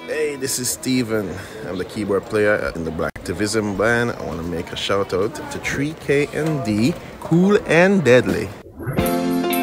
Hey, this is Steven. I'm the keyboard player in the Blacktivism band. I want to make a shout out to 3KND, Cool and Deadly.